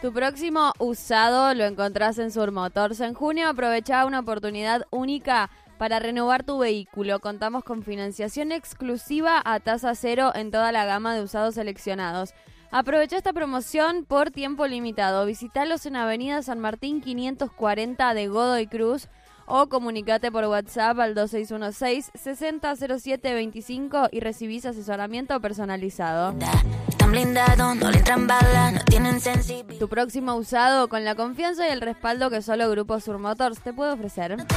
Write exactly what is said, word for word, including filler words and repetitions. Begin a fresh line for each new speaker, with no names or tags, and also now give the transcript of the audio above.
Tu próximo usado lo encontrás en Sur Motors. En junio aprovechá una oportunidad única para renovar tu vehículo. Contamos con financiación exclusiva a tasa cero en toda la gama de usados seleccionados. Aprovecha esta promoción por tiempo limitado. Visitalos en Avenida San Martín quinientos cuarenta de Godoy Cruz o comunicate por WhatsApp al dos seis uno seis, seis cero cero siete veinticinco y recibís asesoramiento personalizado. Blindado, no le entran balas, no tienen sensibilidad. Tu próximo usado con la confianza y el respaldo que solo Grupo Sur Motors te puede ofrecer.